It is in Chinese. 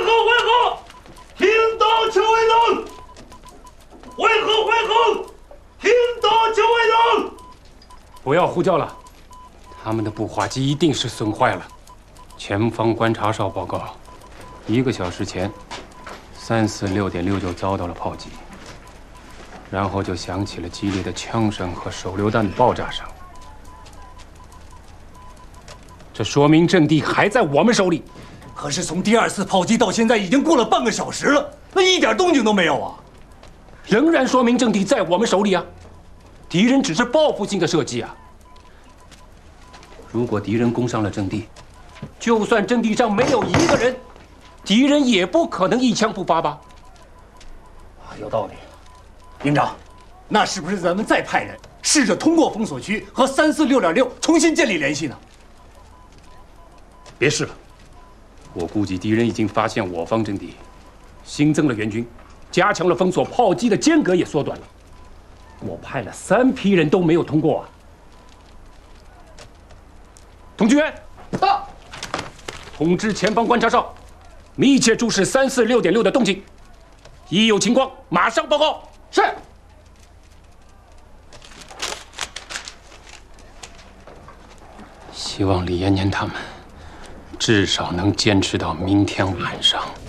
合！听到请为能！会合！听到请为能！ 不要呼叫了，他们的步话机一定是损坏了。前方观察哨报告，1个小时前，346.6就遭到了炮击，然后就响起了激烈的枪声和手榴弹的爆炸声。这说明阵地还在我们手里。 可是从第2次炮击到现在已经过了半个小时了，那一点动静都没有啊！ 仍然说明阵地在我们手里啊！敌人只是报复性的射击啊！如果敌人攻上了阵地，就算阵地上没有1个人，敌人也不可能一枪不发吧？ 啊，有道理。营长，那是不是咱们再派人试着通过封锁区和346.6重新建立联系呢？ 别试了，我估计敌人已经发现我方阵地，新增了援军，加强了封锁，炮击的间隔也缩短了。我派了3批人都没有通过啊！童军员到，通知前方观察哨，密切注视346.6的动静，一有情况马上报告。是。希望李延年他们至少能坚持到明天晚上。